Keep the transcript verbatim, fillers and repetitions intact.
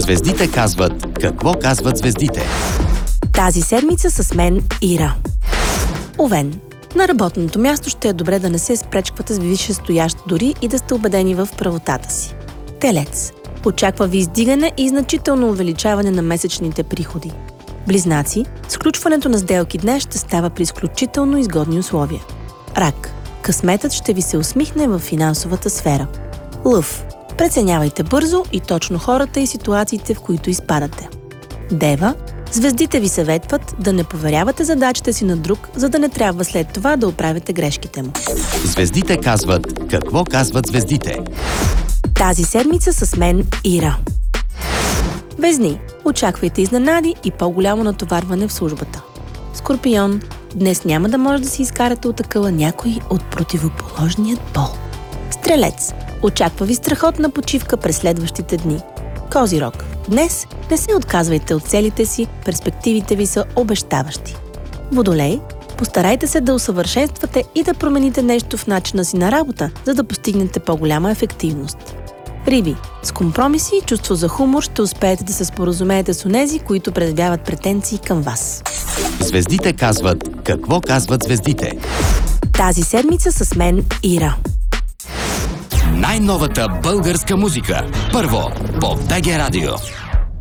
Звездите казват какво казват звездите. Тази седмица с мен Ира. Овен. На работното място ще е добре да не се спречквате с висшестоящ, дори и да сте убедени в правотата си. Телец. Очаква ви издигане и значително увеличаване на месечните приходи. Близнаци. Сключването на сделки днес ще става при изключително изгодни условия. Рак. Късметът ще ви се усмихне в финансовата сфера. Лъв. Преценявайте бързо и точно хората и ситуациите, в които изпадате. Дева. Звездите ви съветват да не поверявате задачите си на друг, за да не трябва след това да оправите грешките му. Звездите казват какво казват звездите. Тази седмица с мен Ира. Везни. Очаквайте изненади и по-голямо натоварване в службата. Скорпион. Днес няма да може да си изкарате от акъла някой от противоположният пол. Стрелец. Очаква ви страхотна почивка през следващите дни. Козирог. Днес не се отказвайте от целите си, перспективите ви са обещаващи. Водолей. Постарайте се да усъвършенствате и да промените нещо в начина си на работа, за да постигнете по-голяма ефективност. Риби. С компромиси и чувство за хумор ще успеете да се споразумеете с онези, които предявяват претенции към вас. Звездите казват какво казват звездите. Тази седмица с мен Ира. Най-новата българска музика. Първо по БГ Радио.